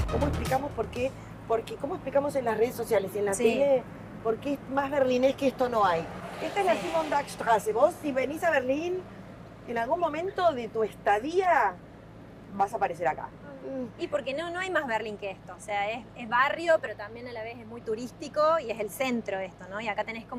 ¿Cómo explicamos por qué? Porque, ¿cómo explicamos en las redes sociales y en la Sí. tele por qué es más berlinés que esto no hay? Esta es la Sí. Simon-Dach-Straße. Vos, si venís a Berlín, en algún momento de tu estadía, vas a aparecer acá. Y porque no hay más Berlín que esto. O sea, es barrio, pero también a la vez es muy turístico y es el centro esto, ¿no? Y acá tenés como